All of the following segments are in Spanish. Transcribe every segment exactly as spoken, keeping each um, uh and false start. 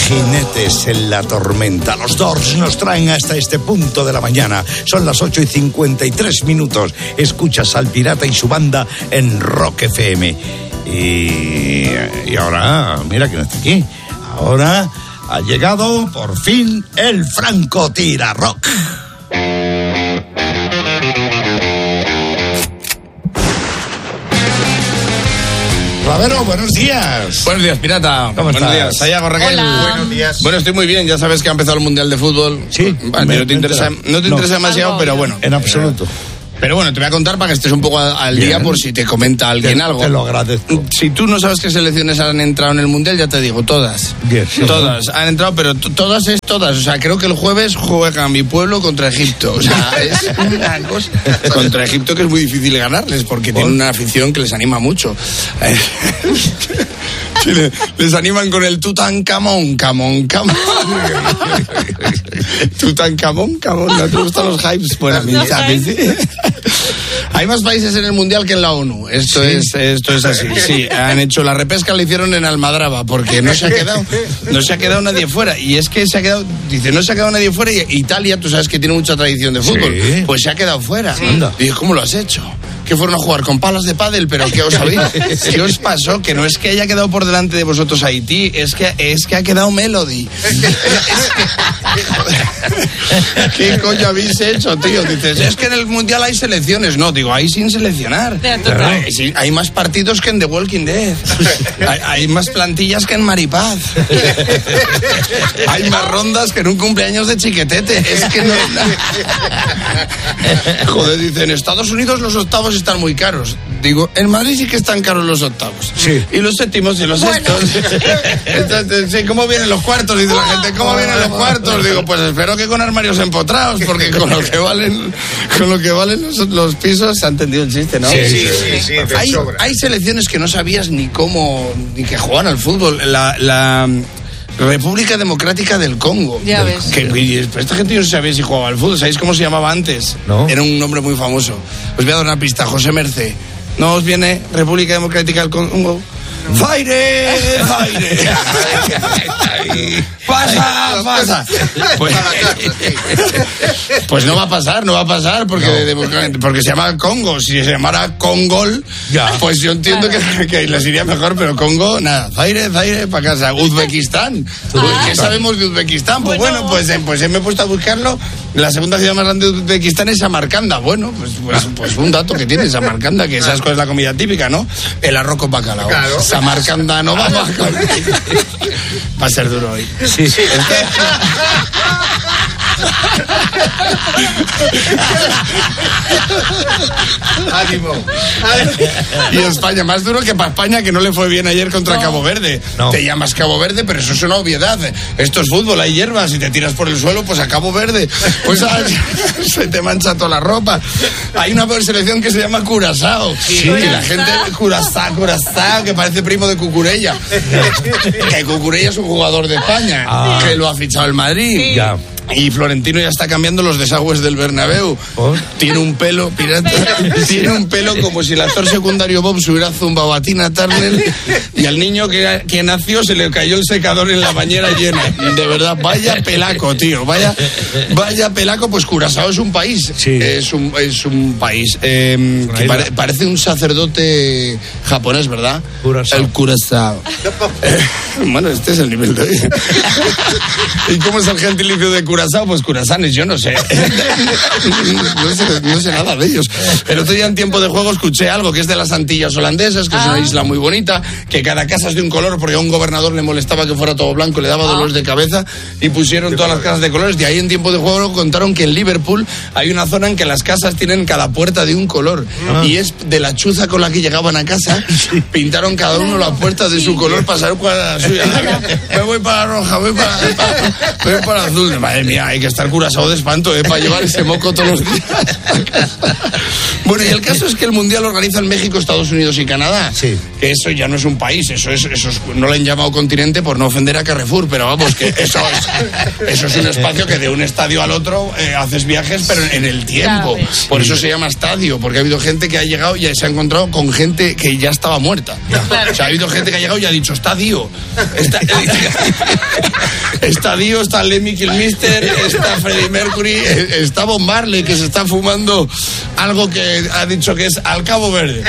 Jinetes en la tormenta. Los Doors nos traen hasta este punto de la mañana. Son las ocho y cincuenta y tres minutos. Escuchas al Pirata y su banda en Rock F M. Y, y ahora, mira que no está aquí. Ahora ha llegado por fin el Franco Tira Rock. Ravero, buenos días. Buenos días, Pirata. ¿Cómo buenos estás? días. Sayago, Raquel. Hola. Buenos días. Bueno, estoy muy bien. Ya sabes que ha empezado el Mundial de Fútbol. Sí. Vale, me, no te interesa, no te no. interesa demasiado, Algo, pero no. bueno. En absoluto. Pero bueno, te voy a contar para que estés un poco al Bien. día por si te comenta alguien Te- algo. te lo agradezco. Si tú no sabes qué selecciones han entrado en el Mundial, ya te digo, todas. Bien, sí. Todas han entrado, pero t- todas es todas. O sea, creo que el jueves juega mi pueblo contra Egipto. O sea, es una cosa. Contra Egipto que es muy difícil ganarles porque tienen una afición que les anima mucho. Sí, le- les animan con el Tutankamón, Camón, Camón. Tutankamón, Camón. ¿No te gustan los hypes? Bueno, a mí, a mí sí. Hay más países en el Mundial que en la ONU. Esto ¿Sí? es esto es así. Sí, han hecho la repesca, la hicieron en Almadraba porque no se ha quedado no se ha quedado nadie fuera. Y es que se ha quedado, dice, no se ha quedado nadie fuera y Italia, tú sabes que tiene mucha tradición de fútbol, Sí. pues se ha quedado fuera. Anda. Y ¿cómo lo has hecho? Que fueron a jugar con palas de pádel, pero ¿qué os sabéis? ¿Qué os pasó? Que no es que haya quedado por delante de vosotros Haití, es que es que ha quedado Melody. Es que, ¿qué coño habéis hecho, tío? Dices, es que en el Mundial hay selecciones. No, digo, hay sin seleccionar. Ya, total. Hay, sí, hay más partidos que en The Walking Dead. Hay, hay más plantillas que en Maripaz. Hay más rondas que en un cumpleaños de Chiquetete. Es que no... Joder, dicen, en Estados Unidos los octavos están muy caros. Digo, en Madrid sí que están caros los octavos. Sí. Y los séptimos y los sextos. Entonces, sí, ¿cómo vienen los cuartos? Dice la gente, ¿cómo vienen los cuartos? Digo, pues espero que con armarios empotrados, porque con lo que valen, con lo que valen los, los pisos, se ha entendido el chiste, ¿no? Sí, Sí, sí, sí, de Hay, sobra. hay selecciones que no sabías ni cómo, ni que juegan al fútbol. La, la República Democrática del Congo. Ya ves. Que, y, pero esta gente yo no sabía si jugaba al fútbol. ¿Sabéis cómo se llamaba antes? No. Era un nombre muy famoso. Os voy a dar una pista. José Mercé. ¿No os viene República Democrática del Congo? ¡Zaire! ¡Zaire! ¡Pasa! ¡Pasa! Pues, pues no va a pasar, no va a pasar porque, de- porque se llama Congo. Si se llamara Congol, Ya. pues yo entiendo que, que les iría mejor, pero Congo, nada. Zaire, Zaire, para casa. Uzbekistán. ¿Qué sabemos de Uzbekistán? Pues bueno, pues, eh, pues eh, me he puesto a buscarlo. La segunda ciudad más grande de Uzbekistán es Samarcanda. Bueno, pues, pues, pues un dato que tiene Samarcanda, que sabes cuál es la comida típica, ¿no? El arroz con bacalao. Claro. Samarcanda no va a Va a ser duro hoy. Sí, sí. Ánimo. Y España, más duro que para España, que no le fue bien ayer contra No. Cabo Verde. No. Te llamas Cabo Verde, pero eso es una obviedad. Esto es fútbol, hay hierbas. Si te tiras por el suelo, pues a Cabo Verde. Pues a- se te mancha toda la ropa. Hay una selección que se llama Curazao. Sí. Y la gente, Curazao, Curazao, que parece primo de Cucurella. Que Cucurella es un jugador de España, Ah. que lo ha fichado el Madrid. Ya. Y Florentino ya está cambiando los desagües del Bernabéu. ¿Por? Tiene un pelo, pirata, tiene un pelo como si el actor secundario Bob se hubiera zumbado a Tina Turner y al niño que, que nació se le cayó el secador en la bañera llena. De verdad, vaya pelaco, tío, vaya, vaya pelaco. Pues Curazao es un país, Sí. es un, es un país eh, que isla. pare- parece un sacerdote japonés, ¿verdad? Curazao. El Curazao. Eh, bueno, este es el nivel de hoy. ¿Y cómo es el gentilicio de Curazao? Pues curasanes, yo no sé. no sé. No sé nada de ellos. El otro día en tiempo de juego escuché algo que es de las Antillas holandesas, que es una isla muy bonita, que cada casa es de un color porque a un gobernador le molestaba que fuera todo blanco, le daba dolores de cabeza y pusieron todas las casas de colores. De ahí en tiempo de juego contaron que en Liverpool hay una zona en que las casas tienen cada puerta de un color y es de la chuza con la que llegaban a casa, pintaron cada uno la puerta de su color para saber cuál era la suya. Me voy para la roja, voy para, para, voy para la azul. Madre mía, hay que estar Curazao de espanto, ¿eh? Para llevar ese moco todos los días. Bueno, y el caso es que el Mundial lo organizan México, Estados Unidos y Canadá. Sí. Que eso ya no es un país, eso es, eso es- no le han llamado continente por no ofender a Carrefour, pero vamos, que eso es, eso es un espacio que de un estadio al otro eh, haces viajes, pero en el tiempo. Ya ves. Por eso se llama estadio, porque ha habido gente que ha llegado y se ha encontrado con gente que ya estaba muerta. Claro. O sea, ha habido gente que ha llegado y ha dicho, estadio. Está... Está Dio, está Lemmy Kilmister, está Freddie Mercury, está Bob Marley, que se está fumando algo que ha dicho que es al Cabo Verde.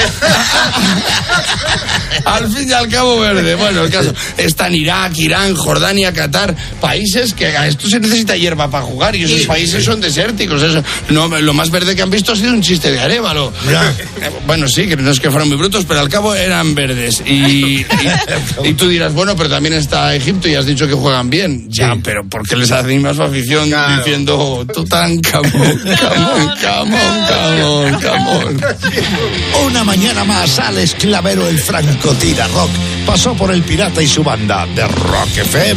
Al fin y al Cabo Verde. Bueno, el caso, están Irak, Irán, Jordania, Qatar, países que a esto se necesita hierba para jugar y esos países son desérticos. Eso, no, lo más verde que han visto ha sido un chiste de Arévalo. Bueno, sí, que no es que fueron muy brutos, pero al cabo eran verdes. Y, y, y tú dirás, bueno, pero también está Egipto y has dicho que juegan bien. Ya, sí. Pero ¿por qué les animas su afición claro. diciendo Tutankamón, camón, camón, camón, camón? Una mañana más, Alex Clavero, el franco tira rock, pasó por el Pirata y su banda de Rock F M.